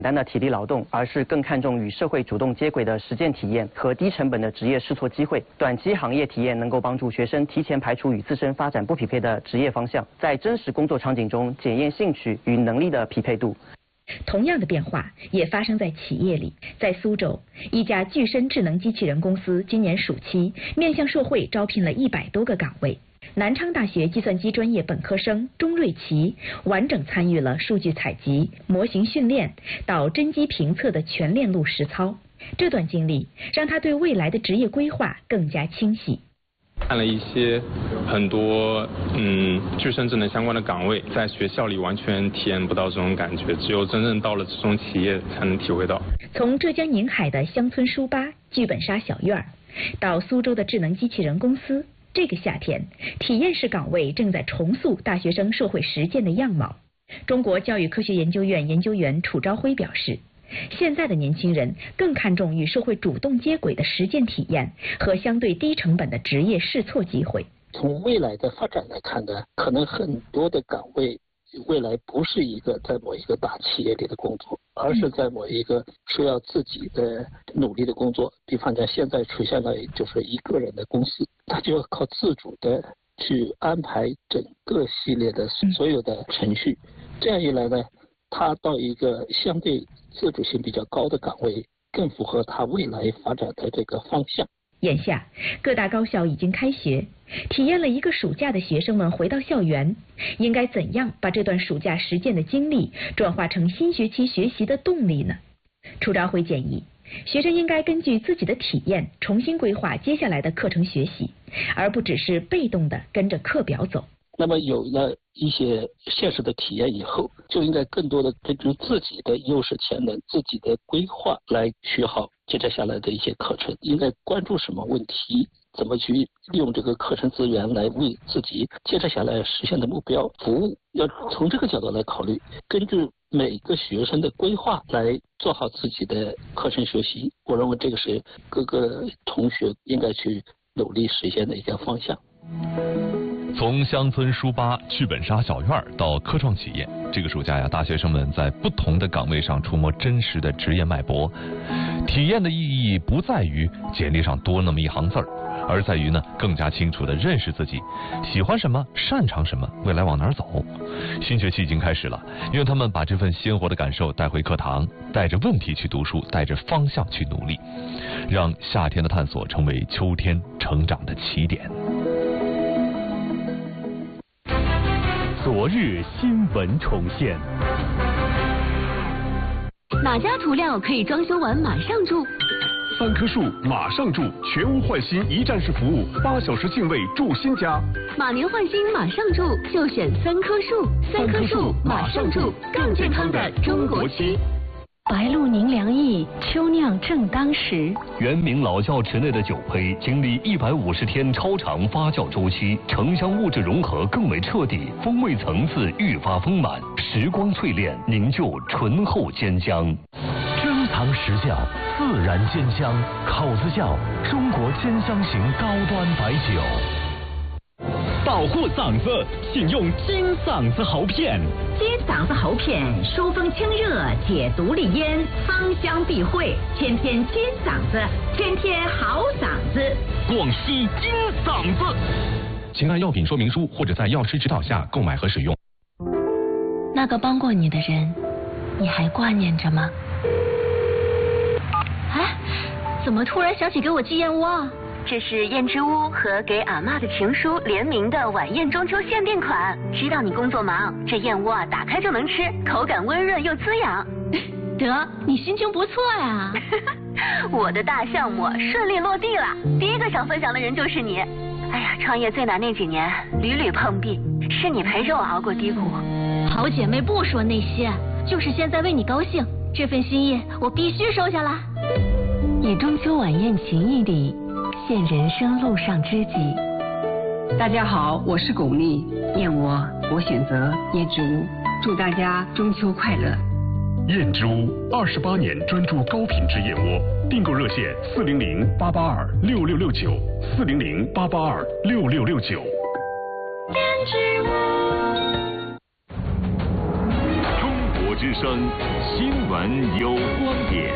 单的体力劳动，而是更看重与社会主动接轨的实践体验和低成本的职业试错机会。短期行业体验能够帮助学生提前排除与自身发展不匹配的职业方向，在真实工作场景中检验兴趣与能力的匹配度。 同样的变化也发生在企业里。在苏州，一家具身智能机器人公司今年暑期面向社会招聘了100多个岗位。南昌大学计算机专业本科生钟瑞奇完整参与了数据采集、模型训练到真机评测的全链路实操。这段经历让他对未来的职业规划更加清晰。 看了一些很多具身智能相关的岗位，在学校里完全体验不到这种感觉，只有真正到了这种企业才能体会到。 从浙江宁海的乡村书吧剧本杀小院到苏州的智能机器人公司，这个夏天，体验式岗位正在重塑大学生社会实践的样貌。中国教育科学研究院研究员楚朝晖表示，现在的年轻人更看重与社会主动接轨的实践体验和相对低成本的职业试错机会。 从未来的发展来看呢，可能很多的岗位未来不是一个在某一个大企业里的工作，而是在某一个需要自己的努力的工作。比方讲，现在出现了就是一个人的公司，他就要靠自主的去安排整个系列的所有的程序。这样一来呢，他到一个相对自主性比较高的岗位，更符合他未来发展的这个方向。 眼下，各大高校已经开学，体验了一个暑假的学生们回到校园，应该怎样把这段暑假实践的经历转化成新学期学习的动力呢？楚朝晖建议，学生应该根据自己的体验重新规划接下来的课程学习，而不只是被动的跟着课表走。 那么有了一些现实的体验以后，就应该更多的根据自己的优势潜能、自己的规划来学好接着下来的一些课程，应该关注什么问题，怎么去利用这个课程资源来为自己接着下来实现的目标服务。要从这个角度来考虑，根据每个学生的规划来做好自己的课程学习。我认为这个是各个同学应该去努力实现的一个方向。 从乡村书吧、剧本杀小院到科创企业，这个暑假呀，大学生们在不同的岗位上触摸真实的职业脉搏。体验的意义不在于简历上多那么一行字儿，而在于呢更加清楚地认识自己，喜欢什么，擅长什么，未来往哪儿走。新学期已经开始了，愿他们把这份鲜活的感受带回课堂，带着问题去读书，带着方向去努力，让夏天的探索成为秋天成长的起点。 昨日新闻重现。 哪家涂料可以装修完马上住 ？3棵树马上住，全屋换新一站式服务，8小时净位住新家。 马年换新马上住，就选3棵树。3棵树马上住，更健康的中国区。 白露宁凉意，秋酿正当时。 原名老窖池内的酒胚经历150天超长发酵周期，城乡物质融合更为彻底，风味层次愈发丰满，时光淬炼凝就醇厚坚浆。 珍藏实窖，自然坚香，口子窖，中国坚香型高端白酒。 保护嗓子，请用金嗓子喉片。 金嗓子喉片疏风清热，解毒利咽，芳香避秽，天天金嗓子，天天好嗓子。 广西金嗓子。 请按药品说明书或者在药师指导下购买和使用。 那个帮过你的人，你还挂念着吗？ 哎，怎么突然想起给我寄燕窝啊？这是燕之屋和给阿嬷的情书联名的晚宴中秋限定款。知道你工作忙，这燕窝啊打开就能吃，口感温润又滋养。 得，你心情不错呀。 我的大项目顺利落地了，第一个想分享的人就是你。哎呀，创业最难那几年屡屡碰壁，是你陪着我熬过低谷。 好姐妹不说那些，就是现在为你高兴，这份心意我必须收下来。 以中秋晚宴情谊里现人生路上知己。 大家好，我是巩俐，燕窝我选择燕之屋，祝大家中秋快乐。 燕之屋28年专注高品质燕窝，订购热线400-882-6669，400-882-6669。 中国之声新闻有观点。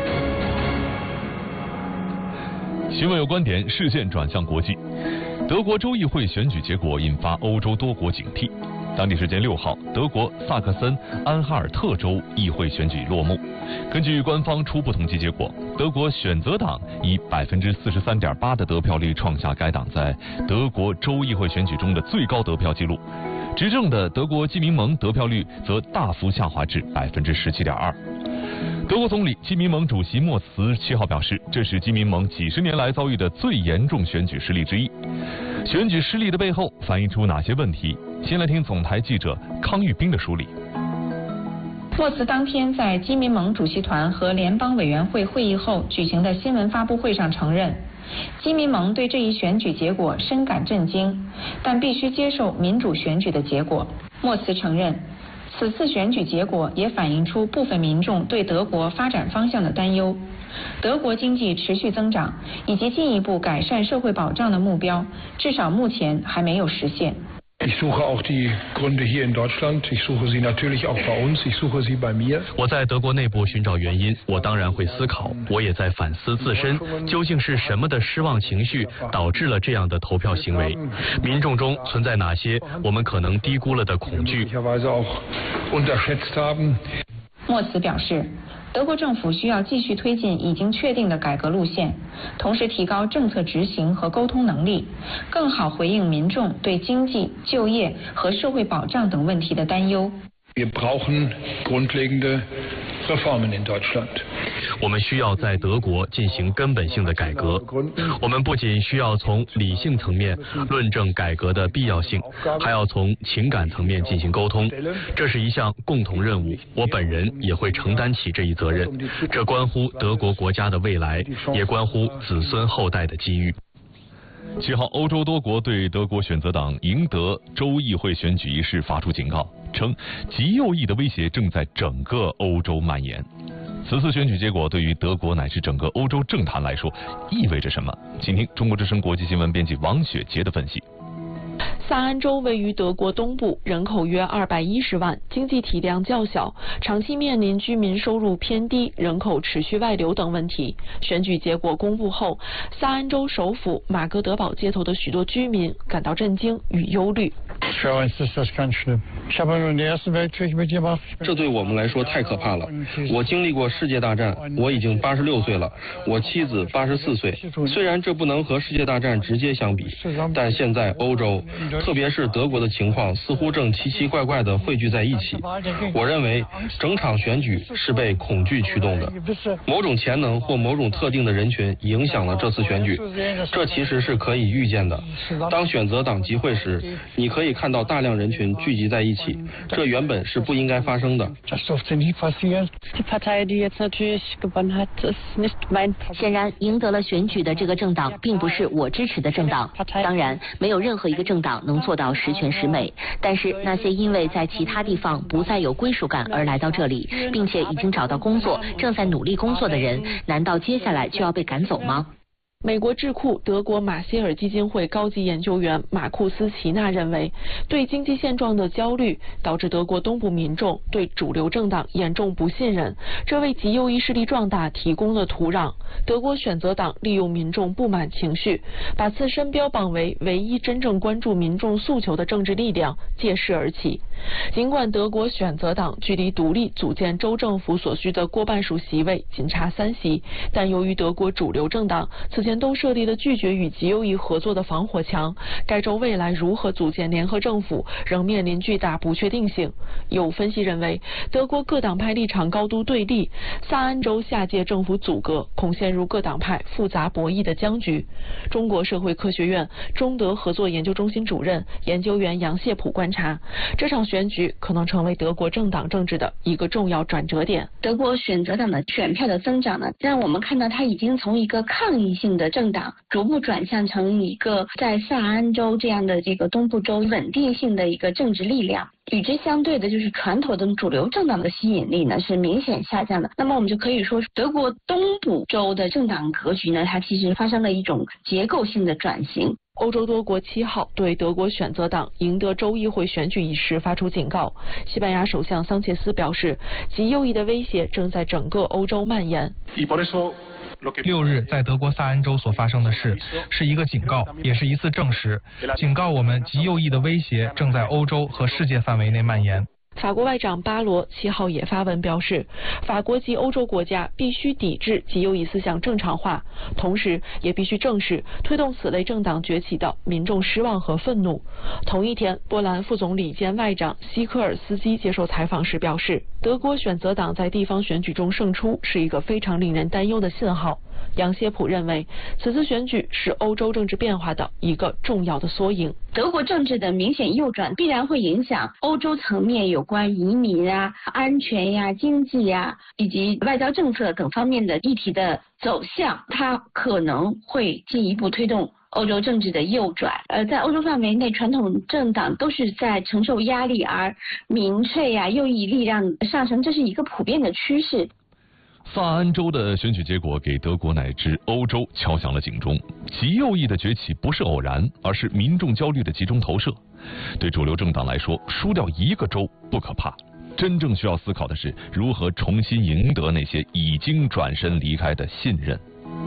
新闻有观点，视线转向国际。德国州议会选举结果引发欧洲多国警惕。当地时间6号，德国萨克森安哈尔特州议会选举落幕。根据官方初步统计结果，德国选择党以43.8%的得票率创下该党在德国州议会选举中的最高得票纪录。执政的德国基民盟得票率则大幅下滑至17.2%。德国总理基民盟主席莫茨7号表示，这是基民盟几十年来遭遇的最严重选举失利之一。选举失利的背后反映出哪些问题？先来听总台记者康玉斌的梳理。 莫茨当天在基民盟主席团和联邦委员会会议后举行的新闻发布会上承认，基民盟对这一选举结果深感震惊，但必须接受民主选举的结果。莫茨承认，此次选举结果也反映出部分民众对德国发展方向的担忧。德国经济持续增长以及进一步改善社会保障的目标，至少目前还没有实现。 Ich suche auch die Gründe hier in Deutschland. Ich suche sie natürlich auch bei uns. Ich suche sie bei mir. 我在德国内部寻找原因，我当然会思考，我也在反思自身，究竟是什么的失望情绪导致了这样的投票行为？民众中存在哪些我们可能低估了的恐惧？ 莫茨表示，德国政府需要继续推进已经确定的改革路线，同时提高政策执行和沟通能力，更好回应民众对经济、就业和社会保障等问题的担忧。 Wir brauchen grundlegende Reformen in Deutschland. 我们需要在德国进行根本性的改革。我们不仅需要从理性层面论证改革的必要性，还要从情感层面进行沟通。这是一项共同任务，我本人也会承担起这一责任。这关乎德国国家的未来，也关乎子孙后代的机遇。 7号，欧洲多国对德国选择党赢得州议会选举一事发出警告，称极右翼的威胁正在整个欧洲蔓延。此次选举结果对于德国乃至整个欧洲政坛来说意味着什么？请听中国之声国际新闻编辑王雪杰的分析。 萨安州位于德国东部，人口约210万，经济体量较小，长期面临居民收入偏低、人口持续外流等问题。选举结果公布后，萨安州首府马格德堡街头的许多居民感到震惊与忧虑。 这对我们来说太可怕了。我经历过世界大战，我已经86岁了，我妻子84岁。虽然这不能和世界大战直接相比，但现在欧洲，特别是德国的情况似乎正奇奇怪怪地汇聚在一起。我认为整场选举是被恐惧驱动的，某种潜能或某种特定的人群影响了这次选举，这其实是可以预见的。当选择党集会时，你可以看到大量人群聚集在一起，这原本是不应该发生的。 显然，赢得了选举的这个政党并不是我支持的政党。当然，没有任何一个政党能做到十全十美，但是那些因为在其他地方不再有归属感而来到这里，并且已经找到工作，正在努力工作的人，难道接下来就要被赶走吗？ 美国智库德国马歇尔基金会高级研究员马库斯·齐纳认为，对经济现状的焦虑导致德国东部民众对主流政党严重不信任，这为极右翼势力壮大提供了土壤。德国选择党利用民众不满情绪，把自身标榜为唯一真正关注民众诉求的政治力量，借势而起。尽管德国选择党距离独立组建州政府所需的过半数席位仅差3席，但由于德国主流政党此前都设立了拒绝与极右翼合作的防火墙，该州未来如何组建联合政府仍面临巨大不确定性。有分析认为，德国各党派立场高度对立，萨安州下届政府组阁恐陷入各党派复杂博弈的僵局。中国社会科学院中德合作研究中心主任研究员杨谢普观察，这场选举可能成为德国政党政治的一个重要转折点。 德国选择党的选票的增长呢，让我们看到它已经从一个抗议性的政党逐步转向成一个在萨安州这样的这个东部州稳定性的一个政治力量。与之相对的就是传统的主流政党的吸引力呢是明显下降的。那么我们就可以说，德国东部州的政党格局呢，它其实发生了一种结构性的转型。 欧洲多国7号对德国选择党赢得州议会选举一事发出警告。西班牙首相桑切斯表示，极右翼的威胁正在整个欧洲蔓延。 6日在德国萨恩州所发生的事是一个警告，也是一次证实，警告我们极右翼的威胁正在欧洲和世界范围内蔓延。 法国外长巴罗7号也发文表示，法国及欧洲国家必须抵制极右翼思想正常化，同时也必须正视推动此类政党崛起的民众失望和愤怒。同一天，波兰副总理兼外长西科尔斯基接受采访时表示，德国选择党在地方选举中胜出是一个非常令人担忧的信号。杨谢普认为，此次选举是欧洲政治变化的一个重要的缩影。 德国政治的明显右转必然会影响欧洲层面有关移民啊、安全呀、经济呀以及外交政策等方面的议题的走向，它可能会进一步推动欧洲政治的右转。在欧洲范围内，传统政党都是在承受压力，而民粹呀、右翼力量上升，这是一个普遍的趋势。 萨安州的选举结果给德国乃至欧洲敲响了警钟。极右翼的崛起不是偶然，而是民众焦虑的集中投射。对主流政党来说，输掉一个州不可怕，真正需要思考的是如何重新赢得那些已经转身离开的信任。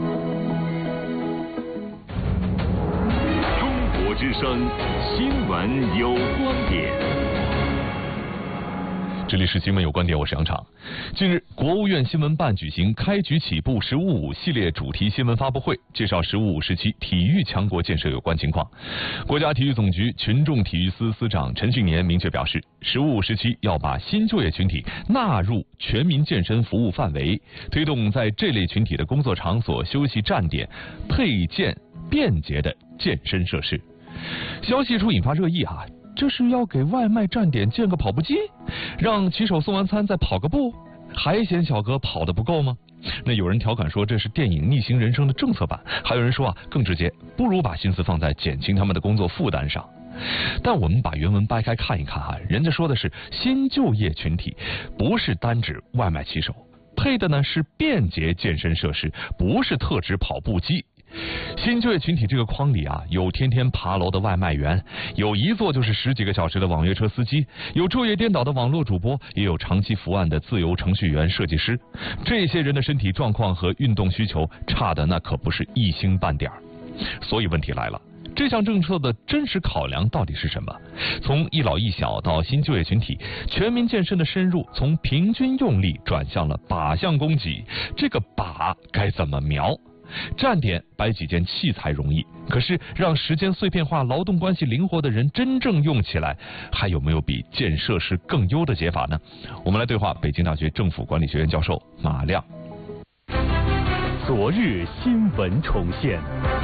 中国之声，新闻有观点。 这里是新闻有观点，我是杨畅。近日，国务院新闻办举行开局起步“15+5”系列主题新闻发布会，介绍“15+5”时期体育强国建设有关情况。国家体育总局群众体育司司长陈训年明确表示，“15+5”时期要把新就业群体纳入全民健身服务范围，推动在这类群体的工作场所、休息站点配建便捷的健身设施。消息一出引发热议啊。这是要给外卖站点建个跑步机，让骑手送完餐再跑个步，还嫌小哥跑得不够吗？那有人调侃说这是电影《逆行人生》的政策版，还有人说更直接，不如把心思放在减轻他们的工作负担上。但我们把原文掰开看一看人家说的是新就业群体，不是单指外卖骑手，配的呢是便捷健身设施，不是特指跑步机。新就业群体这个框里有天天爬楼的外卖员，有一坐就是10几个小时的网约车司机，有昼夜颠倒的网络主播，也有长期伏案的自由程序员、设计师。这些人的身体状况和运动需求差的那可不是一星半点。所以问题来了，这项政策的真实考量到底是什么？从一老一小到新就业群体，全民健身的深入从平均用力转向了靶向供给，这个靶该怎么瞄？站点摆几件器材容易，可是让时间碎片化、劳动关系灵活的人真正用起来，还有没有比建设施更优的解法呢？我们来对话北京大学政府管理学院教授马亮。 昨日新闻重现。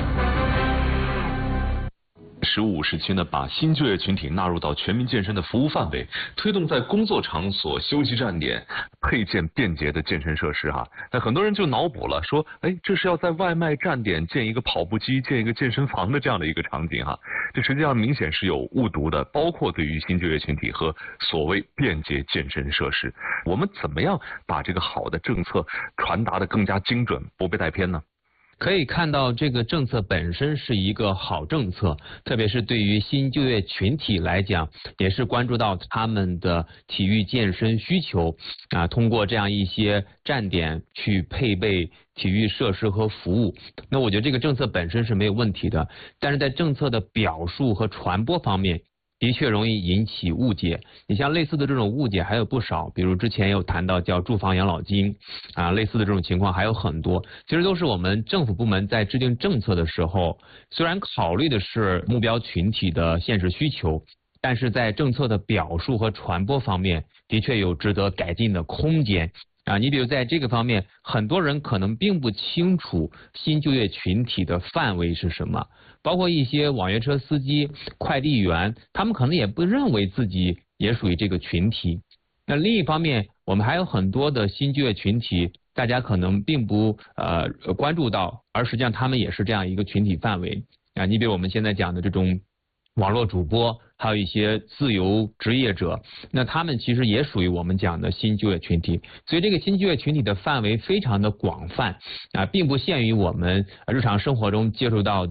15时期呢，把新就业群体纳入到全民健身的服务范围，推动在工作场所、休息站点配建便捷的健身设施那很多人就脑补了，说，这是要在外卖站点建一个跑步机、建一个健身房的这样的一个场景这实际上明显是有误读的，包括对于新就业群体和所谓便捷健身设施，我们怎么样把这个好的政策传达的更加精准，不被带偏呢？ 可以看到，这个政策本身是一个好政策，特别是对于新就业群体来讲，也是关注到他们的体育健身需求通过这样一些站点去配备体育设施和服务。那我觉得这个政策本身是没有问题的，但是在政策的表述和传播方面，的确容易引起误解。你像类似的这种误解还有不少，比如之前有谈到叫住房养老金类似的这种情况还有很多。其实都是我们政府部门在制定政策的时候，虽然考虑的是目标群体的现实需求，但是在政策的表述和传播方面，的确有值得改进的空间。你比如在这个方面，很多人可能并不清楚新就业群体的范围是什么，包括一些网约车司机、快递员，他们可能也不认为自己也属于这个群体。那另一方面，我们还有很多的新就业群体，大家可能并不关注到，而实际上他们也是这样一个群体范围你比如我们现在讲的这种网络主播，还有一些自由职业者，那他们其实也属于我们讲的新就业群体。所以这个新就业群体的范围非常的广泛并不限于我们日常生活中接触到的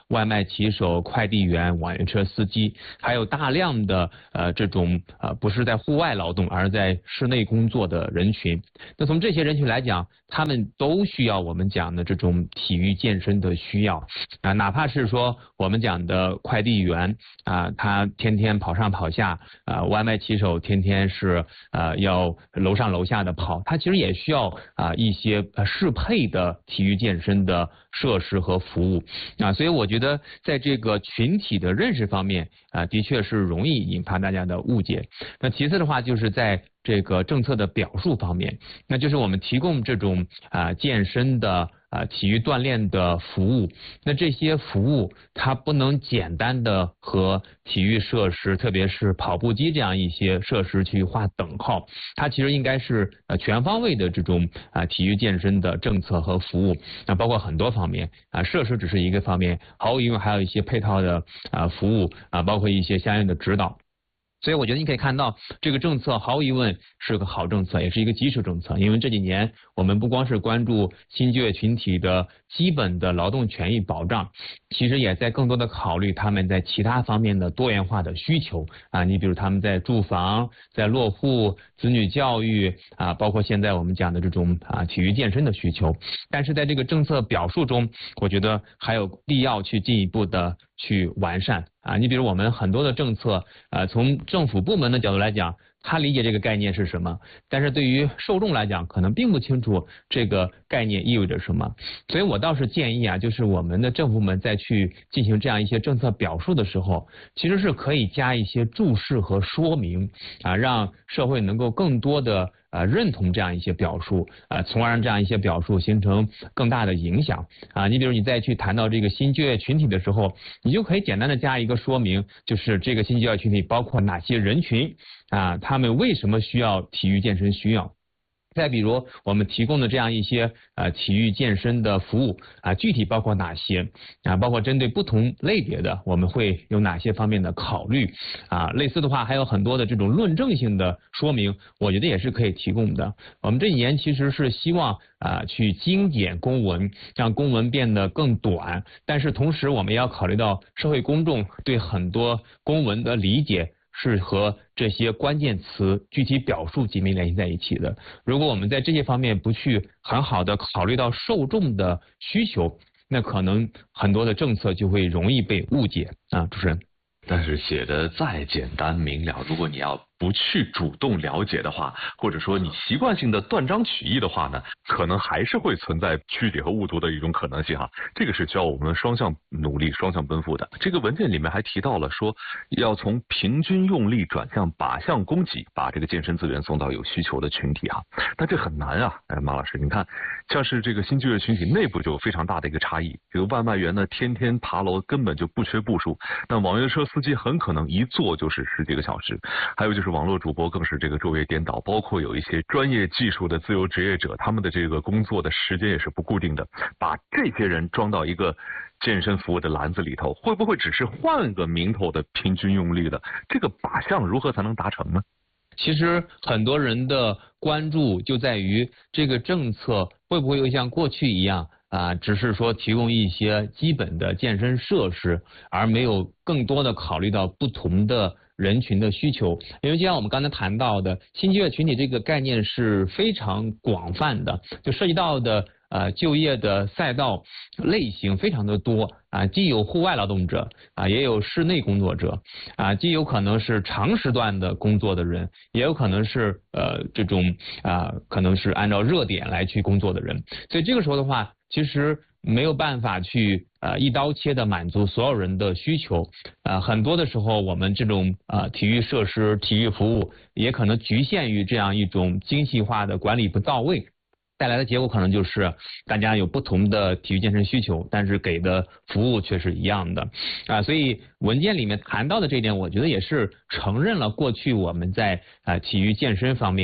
外卖骑手、快递员、网约车司机，还有大量的这种不是在户外劳动，而是在室内工作的人群。那从这些人群来讲，他们都需要我们讲的这种体育健身的需要啊，哪怕是说我们讲的快递员啊，他天天跑上跑下啊，外卖骑手天天是要楼上楼下的跑，他其实也需要一些适配的体育健身的设施和服务啊，所以我觉得在这个群体的认识方面的确是容易引发大家的误解。那其次的话，就是在这个政策的表述方面，那就是我们提供这种健身的体育锻炼的服务，那这些服务它不能简单的和体育设施，特别是跑步机这样一些设施去划等号，它其实应该是全方位的这种体育健身的政策和服务，那包括很多方面设施只是一个方面，毫无疑问还有一些配套的服务包括一些相应的指导。所以我觉得你可以看到，这个政策毫无疑问是个好政策，也是一个基础政策。因为这几年我们不光是关注新就业群体的基本的劳动权益保障，其实也在更多的考虑他们在其他方面的多元化的需求你比如他们在住房、在落户、子女教育包括现在我们讲的这种体育健身的需求。但是在这个政策表述中，我觉得还有必要去进一步的去完善你比如我们很多的政策从政府部门的角度来讲，他理解这个概念是什么，但是对于受众来讲可能并不清楚这个概念意味着什么。所以我倒是建议就是我们的政府部门在去进行这样一些政策表述的时候，其实是可以加一些注释和说明让社会能够更多的认同这样一些表述从而让这样一些表述形成更大的影响你比如你再去谈到这个新就业群体的时候，你就可以简单的加一个说明，就是这个新就业群体包括哪些人群他们为什么需要体育健身需要。再比如我们提供的这样一些体育健身的服务具体包括哪些包括针对不同类别的我们会有哪些方面的考虑类似的话还有很多的这种论证性的说明，我觉得也是可以提供的。我们这几年其实是希望去精简公文，让公文变得更短，但是同时我们也要考虑到社会公众对很多公文的理解是和这些关键词具体表述紧密联系在一起的。如果我们在这些方面不去很好的考虑到受众的需求，那可能很多的政策就会容易被误解主持人。 但是写的再简单明了，如果你要不去主动了解的话，或者说你习惯性的断章取义的话呢，可能还是会存在曲解和误读的一种可能性这个是需要我们双向努力、双向奔赴的。这个文件里面还提到了说，要从平均用力转向靶向供给，把这个健身资源送到有需求的群体但这很难马老师，你看，像是这个新就业群体内部就有非常大的一个差异。比如外卖员呢，天天爬楼根本就不缺步数，那网约车司机很可能一坐就是10几个小时，还有就是网络主播更是这个昼夜颠倒，包括有一些专业技术的自由职业者，他们的这个工作的时间也是不固定的。把这些人装到一个健身服务的篮子里头，会不会只是换个名头的平均用力的这个靶向如何才能达成呢？ 其实很多人的关注就在于这个政策会不会又像过去一样只是说提供一些基本的健身设施，而没有更多的考虑到不同的人群的需求。因为就像我们刚才谈到的，新就业群体这个概念是非常广泛的，就涉及到的就业的赛道类型非常的多既有户外劳动者也有室内工作者既有可能是长时段的工作的人，也有可能是这种可能是按照热点来去工作的人。所以这个时候的话，其实没有办法去一刀切的满足所有人的需求很多的时候我们这种体育设施、体育服务也可能局限于这样一种精细化的管理不到位，带来的结果可能就是大家有不同的体育健身需求，但是给的服务却是一样的所以文件里面谈到的这一点，我觉得也是承认了过去我们在体育健身方面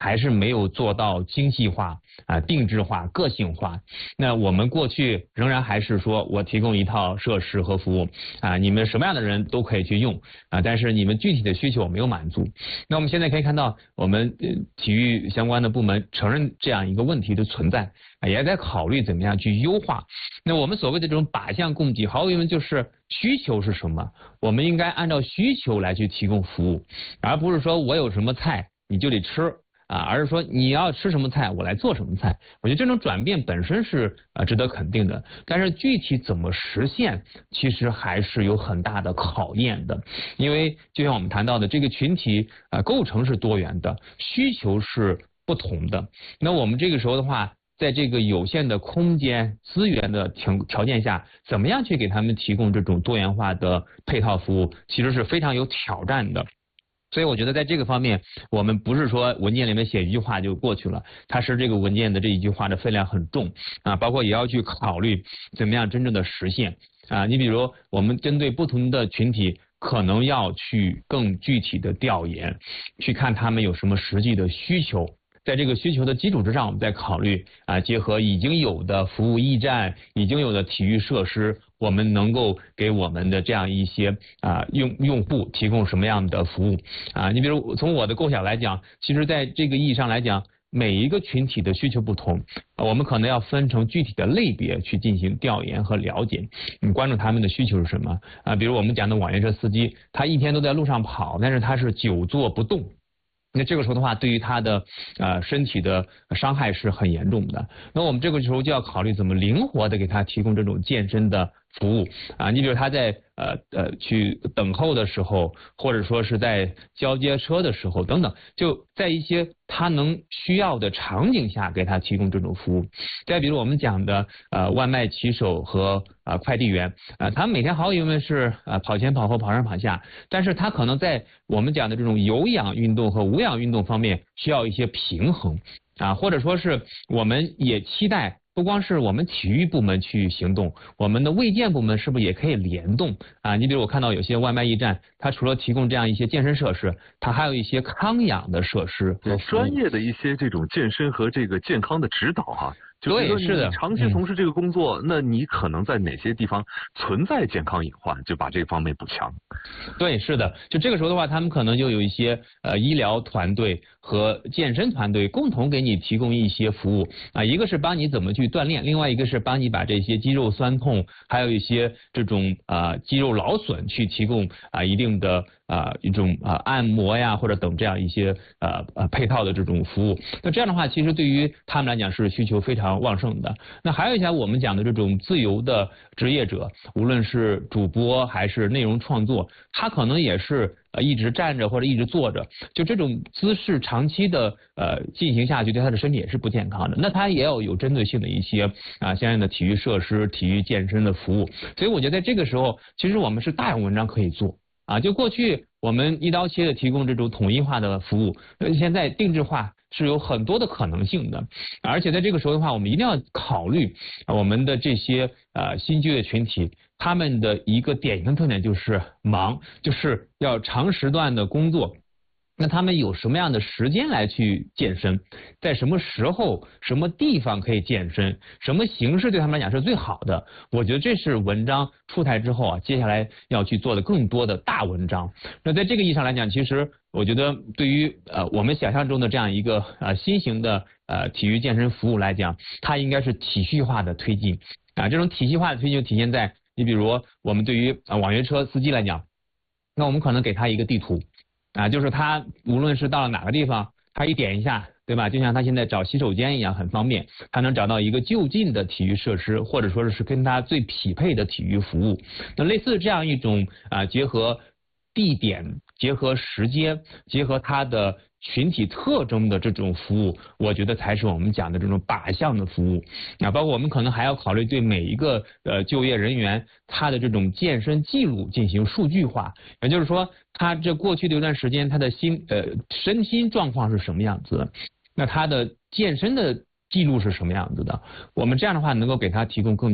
还是没有做到精细化定制化、个性化。那我们过去仍然还是说我提供一套设施和服务你们什么样的人都可以去用但是你们具体的需求没有满足。那我们现在可以看到，我们体育相关的部门承认这样一个问题的存在也在考虑怎么样去优化。那我们所谓的这种靶向供给，毫无疑问就是需求是什么，我们应该按照需求来去提供服务，而不是说我有什么菜你就得吃而是说你要吃什么菜我来做什么菜。我觉得这种转变本身是值得肯定的，但是具体怎么实现其实还是有很大的考验的。因为就像我们谈到的，这个群体构成是多元的，需求是不同的。那我们这个时候的话，在这个有限的空间资源的条件下，怎么样去给他们提供这种多元化的配套服务，其实是非常有挑战的。所以我觉得在这个方面，我们不是说文件里面写一句话就过去了，它是这个文件的这一句话的分量很重包括也要去考虑怎么样真正的实现你比如我们针对不同的群体，可能要去更具体的调研，去看他们有什么实际的需求。在这个需求的基础之上，我们再考虑结合已经有的服务驿站、已经有的体育设施，我们能够给我们的这样一些用户提供什么样的服务你比如从我的构想来讲，其实在这个意义上来讲，每一个群体的需求不同我们可能要分成具体的类别去进行调研和了解，关注他们的需求是什么比如我们讲的网约车司机，他一天都在路上跑，但是他是久坐不动，那这个时候的话，对于他的身体的伤害是很严重的。那我们这个时候就要考虑怎么灵活的给他提供这种健身的服务你比如他在去等候的时候，或者说是在交接车的时候等等，就在一些他能需要的场景下给他提供这种服务。再比如我们讲的外卖骑手和快递员他们每天毫无疑问是跑前跑后跑上跑下，但是他可能在我们讲的这种有氧运动和无氧运动方面需要一些平衡或者说是我们也期待不光是我们体育部门去行动，我们的卫健部门是不是也可以联动你比如我看到有些外卖驿站，它除了提供这样一些健身设施，它还有一些康养的设施和专业的一些这种健身和这个健康的指导就是说你长期从事这个工作那你可能在哪些地方存在健康隐患，就把这方面补强。 对，是的，就这个时候的话，他们可能就有一些医疗团队和健身团队共同给你提供一些服务一个是帮你怎么去锻炼，另外一个是帮你把这些肌肉酸痛还有一些这种肌肉劳损去提供一定的一种按摩呀或者等这样一些配套的这种服务。那这样的话其实对于他们来讲是需求非常旺盛的。那还有一些我们讲的这种自由的职业者，无论是主播还是内容创作，他可能也是一直站着或者一直坐着，就这种姿势长期的进行下去，对他的身体也是不健康的。那他也要有针对性的一些相应的体育设施、体育健身的服务。所以我觉得在这个时候，其实我们是大有文章可以做就过去我们一刀切的提供这种统一化的服务，现在定制化是有很多的可能性的。而且在这个时候的话，我们一定要考虑我们的这些新就业群体，他们的一个典型特点就是忙，就是要长时段的工作。那他们有什么样的时间来去健身，在什么时候什么地方可以健身，什么形式对他们来讲是最好的，我觉得这是文章出台之后接下来要去做的更多的大文章。那在这个意义上来讲，其实我觉得对于我们想象中的这样一个新型的体育健身服务来讲，它应该是体系化的推进这种体系化的推进就体现在你比如我们对于网约车司机来讲，那我们可能给他一个地图就是他无论是到了哪个地方，他一点一下，对吧？就像他现在找洗手间一样，很方便，他能找到一个就近的体育设施，或者说是跟他最匹配的体育服务。那类似这样一种结合地点、结合时间、结合他的群体特征的这种服务，我觉得才是我们讲的这种靶向的服务包括我们可能还要考虑对每一个就业人员他的这种健身记录进行数据化，也就是说他这过去的一段时间他的身心状况是什么样子的，那他的健身的记录是什么样子的，我们这样的话能够给他提供更加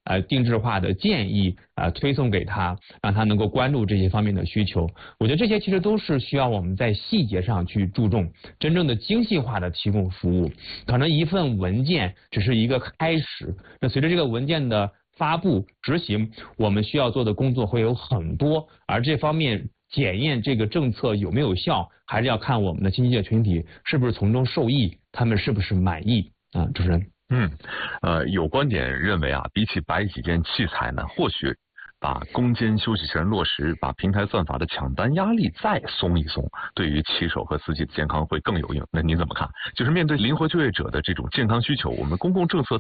定制化的建议推送给他，让他能够关注这些方面的需求。我觉得这些其实都是需要我们在细节上去注重，真正的精细化的提供服务。可能一份文件只是一个开始，那随着这个文件的发布执行，我们需要做的工作会有很多，而这方面检验这个政策有没有效，还是要看我们的经济界群体是不是从中受益，他们是不是满意啊？主持人。 有观点认为啊，比起摆几件器材呢，或许把攻坚休息权落实，把平台算法的抢单压力再松一松，对于骑手和司机的健康会更有用。那您怎么看？就是面对灵活就业者的这种健康需求，我们公共政策